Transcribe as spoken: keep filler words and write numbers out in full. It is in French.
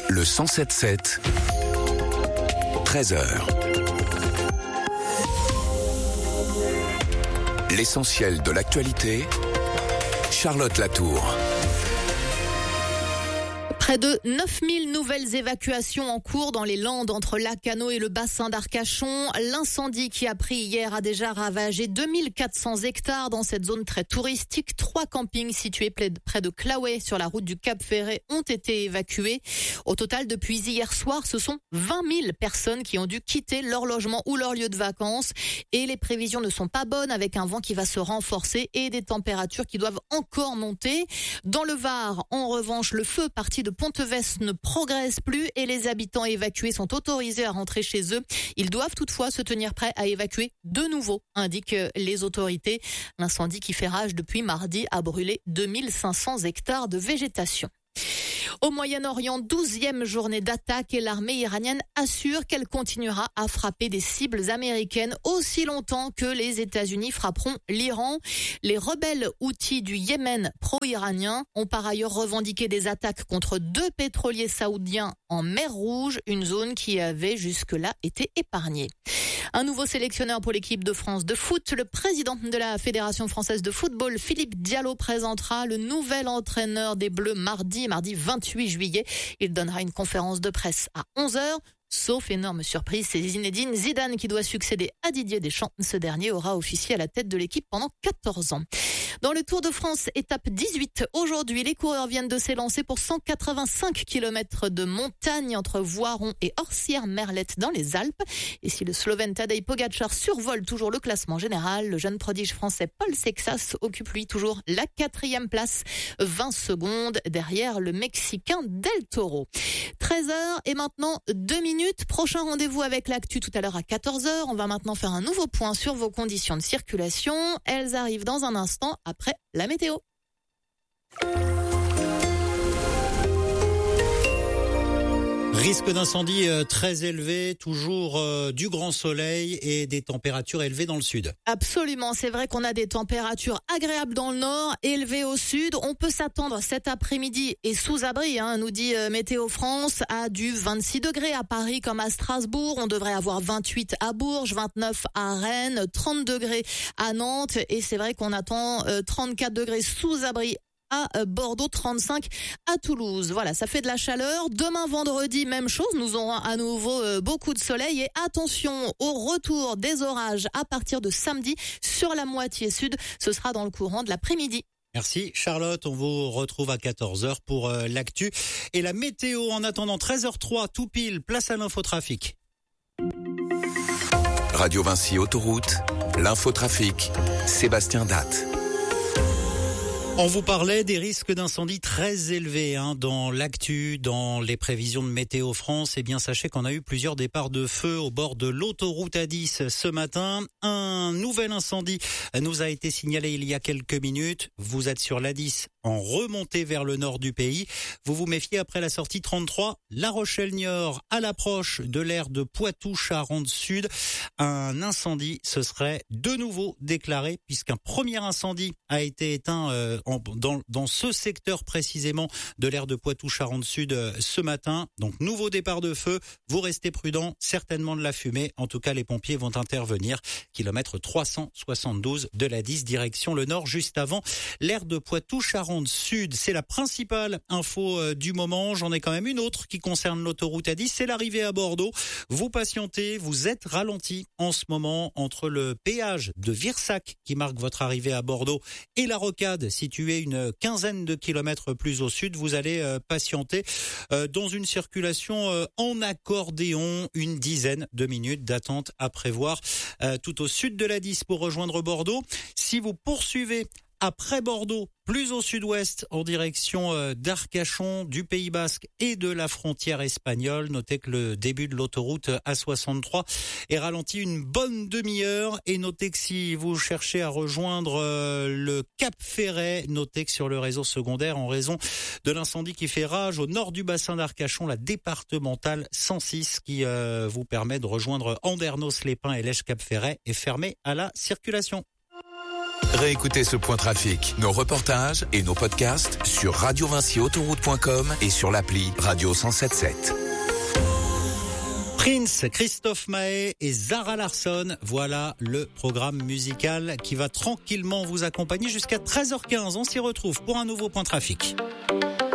Le cent sept sept, treize heures. L'essentiel de l'actualité, Charlotte Latour. Près de neuf mille nouvelles évacuations en cours dans les Landes entre Lacanau et le bassin d'Arcachon. L'incendie qui a pris hier a déjà ravagé deux mille quatre cents hectares dans cette zone très touristique. Trois campings situés près de Claouet sur la route du Cap Ferret ont été évacués. Au total, depuis hier soir, ce sont vingt mille personnes qui ont dû quitter leur logement ou leur lieu de vacances. Et les prévisions ne sont pas bonnes avec un vent qui va se renforcer et des températures qui doivent encore monter. Dans le Var, en revanche, le feu parti de Pontevès ne progresse plus et les habitants évacués sont autorisés à rentrer chez eux. Ils doivent toutefois se tenir prêts à évacuer de nouveau, indiquent les autorités. L'incendie qui fait rage depuis mardi a brûlé deux mille cinq cents hectares de végétation. Au Moyen-Orient, douzième journée d'attaque et l'armée iranienne assure qu'elle continuera à frapper des cibles américaines aussi longtemps que les États-Unis frapperont l'Iran. Les rebelles houthis du Yémen pro-iranien ont par ailleurs revendiqué des attaques contre deux pétroliers saoudiens en mer Rouge, une zone qui avait jusque-là été épargnée. Un nouveau sélectionneur pour l'équipe de France de foot. Le président de la Fédération française de football, Philippe Diallo, présentera le nouvel entraîneur des Bleus mardi, mardi vingt-huit juillet. Il donnera une conférence de presse à onze heures. Sauf énorme surprise, c'est Zinedine Zidane qui doit succéder à Didier Deschamps. Ce dernier aura officié à la tête de l'équipe pendant quatorze ans. Dans le Tour de France, étape dix-huit, aujourd'hui, les coureurs viennent de s'élancer pour cent quatre-vingt-cinq kilomètres de montagne entre Voiron et Orsières-Merlette dans les Alpes. Et si le Slovène Tadej Pogačar survole toujours le classement général, le jeune prodige français Paul Sexas occupe lui toujours la quatrième place, vingt secondes derrière le Mexicain Del Toro. treize heures et maintenant deux minutes. Prochain rendez-vous avec l'actu tout à l'heure à quatorze heures. On va maintenant faire un nouveau point sur vos conditions de circulation. Elles arrivent dans un instant après la météo. Risque d'incendie très élevé, toujours euh, du grand soleil et des températures élevées dans le sud. Absolument, c'est vrai qu'on a des températures agréables dans le nord, élevées au sud. On peut s'attendre cet après-midi et sous abri, hein, nous dit euh, Météo France, à du vingt-six degrés à Paris comme à Strasbourg. On devrait avoir vingt-huit à Bourges, vingt-neuf à Rennes, trente degrés à Nantes. Et c'est vrai qu'on attend euh, trente-quatre degrés sous abri à Bordeaux, trente-cinq à Toulouse. Voilà, ça fait de la chaleur. Demain vendredi, même chose, nous aurons à nouveau euh, beaucoup de soleil et attention au retour des orages à partir de samedi sur la moitié sud. Ce sera dans le courant de l'après-midi. Merci Charlotte, on vous retrouve à quatorze heures pour euh, l'actu et la météo. En attendant treize heures trois, tout pile, place à l'infotrafic. Radio Vinci Autoroute, l'infotrafic, Sébastien Datte. On vous parlait des risques d'incendie très élevés hein, dans l'actu, dans les prévisions de Météo France. Eh bien, sachez qu'on a eu plusieurs départs de feu au bord de l'autoroute A dix ce matin. Un nouvel incendie nous a été signalé il y a quelques minutes. Vous êtes sur l'A dix en remontée vers le nord du pays. Vous vous méfiez après la sortie trente-trois, La Rochelle-Niort, à l'approche de l'aire de Poitou-Charentes-Sud. Un incendie se serait de nouveau déclaré puisqu'un premier incendie a été éteint euh, en, dans, dans ce secteur précisément de l'aire de Poitou-Charentes-Sud euh, ce matin. Donc nouveau départ de feu, vous restez prudents, certainement de la fumée. En tout cas, les pompiers vont intervenir. Kilomètre trois cent soixante-douze de l'A dix, direction le nord, juste avant l'aire de Poitou-Charentes-Sud. C'est la principale info euh, du moment. J'en ai quand même une autre qui concerne l'autoroute A dix, c'est l'arrivée à Bordeaux. Vous patientez, vous êtes ralenti en ce moment entre le péage de Virsac qui marque votre arrivée à Bordeaux et la Rocade située une quinzaine de kilomètres plus au sud. Vous allez euh, patienter euh, dans une circulation euh, en accordéon, une dizaine de minutes d'attente à prévoir euh, tout au sud de l'A dix pour rejoindre Bordeaux. Si vous poursuivez après Bordeaux, plus au sud-ouest, en direction euh, d'Arcachon, du Pays Basque et de la frontière espagnole. Notez que le début de l'autoroute A soixante-trois est ralenti une bonne demi-heure. Et notez que si vous cherchez à rejoindre euh, le Cap Ferret, notez que sur le réseau secondaire, en raison de l'incendie qui fait rage au nord du bassin d'Arcachon, la départementale cent six qui euh, vous permet de rejoindre Andernos-les-Pins et Lèche-Cap Ferret est fermée à la circulation. Réécoutez ce point trafic, nos reportages et nos podcasts sur radio vinci autoroute point com et sur l'appli Radio cent soixante-dix-sept. Prince, Christophe Maé et Zara Larsson, voilà le programme musical qui va tranquillement vous accompagner jusqu'à treize heures quinze. On s'y retrouve pour un nouveau point trafic.